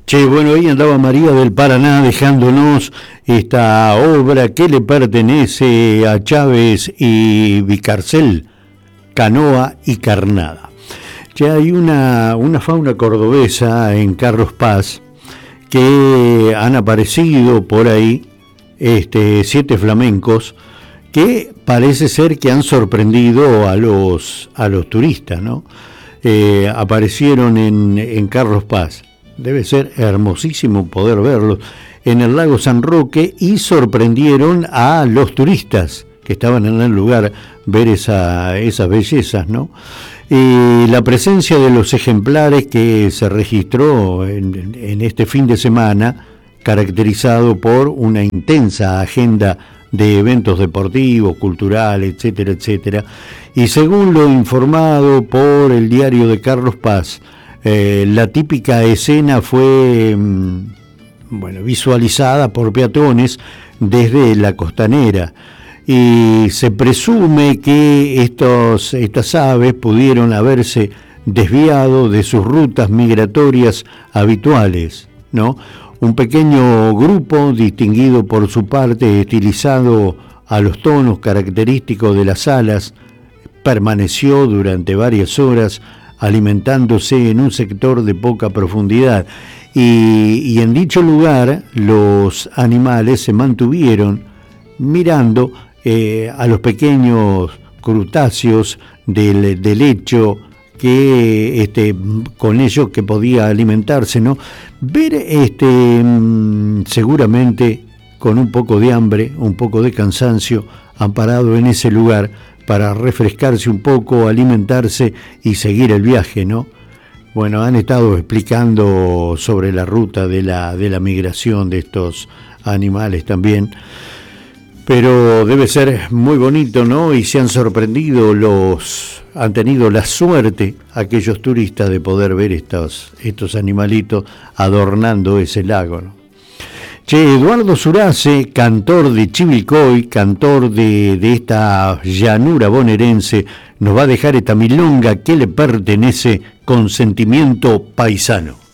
Che, bueno, ahí andaba María del Paraná dejándonos esta obra que le pertenece a Chávez y Vicarcel, Canoa y Carnada. Che, hay una fauna cordobesa en Carlos Paz que han aparecido por ahí 7 flamencos que parece ser que han sorprendido a los turistas, ¿no? Aparecieron en Carlos Paz. Debe ser hermosísimo poder verlos en el lago San Roque y sorprendieron a los turistas que estaban en el lugar ver esas bellezas, ¿no? La presencia de los ejemplares que se registró en este fin de semana, caracterizado por una intensa agenda de eventos deportivos, culturales, etcétera, etcétera, y según lo informado por el diario de Carlos Paz, la típica escena fue visualizada por peatones desde la costanera y se presume que estas aves pudieron haberse desviado de sus rutas migratorias habituales, ¿no? Un pequeño grupo distinguido por su parte estilizado a los tonos característicos de las alas permaneció durante varias horas alimentándose en un sector de poca profundidad y en dicho lugar los animales se mantuvieron mirando a los pequeños crustáceos del lecho que con ellos que podía alimentarse, ¿no? Ver seguramente con un poco de hambre, un poco de cansancio, han parado en ese lugar para refrescarse un poco, alimentarse y seguir el viaje, ¿no? Bueno, han estado explicando sobre la ruta de la migración de estos animales también, pero debe ser muy bonito, ¿no? Y se han sorprendido han tenido la suerte aquellos turistas de poder ver estos animalitos adornando ese lago, ¿no? Che, Eduardo Surace, cantor de Chivilcoy, cantor de esta llanura bonaerense, nos va a dejar esta milonga que le pertenece con sentimiento paisano.